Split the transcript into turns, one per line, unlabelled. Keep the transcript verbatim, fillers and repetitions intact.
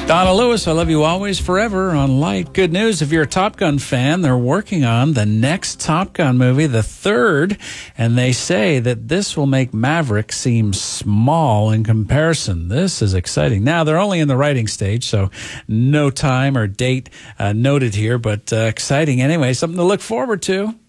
Donna Lewis, I love you always, forever on Light. Good news, if you're a Top Gun fan, they're working on the next Top Gun movie, the third, and they say that this will make Maverick seem small in comparison. This is exciting. Now, they're only in the writing stage, so no time or date uh, noted here, but uh, exciting anyway, something to look forward to.